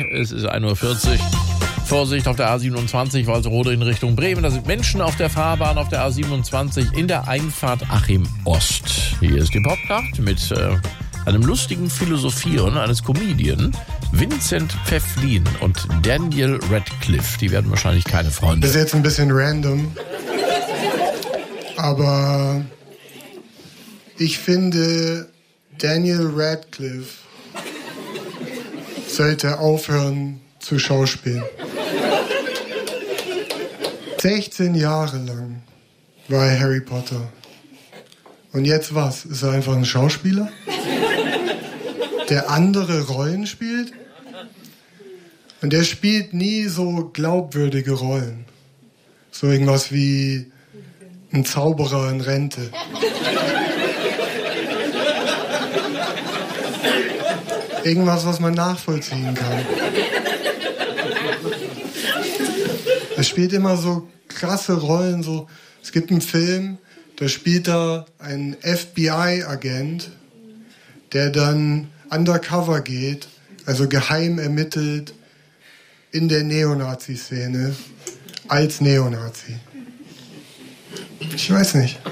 Es ist 1:40 Uhr. Vorsicht auf der A27, Walsrode in Richtung Bremen. Da sind Menschen auf der Fahrbahn auf der A27 in der Einfahrt Achim Ost. Hier ist die Popnacht mit einem lustigen Philosophieren eines Comedian, Vincent Pfefflin und Daniel Radcliffe. Die werden wahrscheinlich keine Freunde. Das ist jetzt ein bisschen random, aber ich finde, Daniel Radcliffe sollte aufhören zu schauspielen. 16 Jahre lang war er Harry Potter. Und jetzt was? Ist er einfach ein Schauspieler, der andere Rollen spielt? Und der spielt nie so glaubwürdige Rollen. So irgendwas wie ein Zauberer in Rente. Irgendwas, was man nachvollziehen kann. Er spielt immer so krasse Rollen. So. Es gibt einen Film, da spielt er einen FBI-Agent, der dann undercover geht, also geheim ermittelt in der Neonazi-Szene als Neonazi. Ich weiß nicht.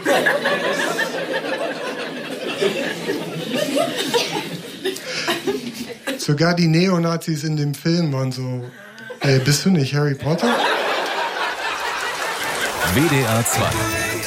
Sogar die Neonazis in dem Film waren so, ey, bist du nicht Harry Potter? WDR 2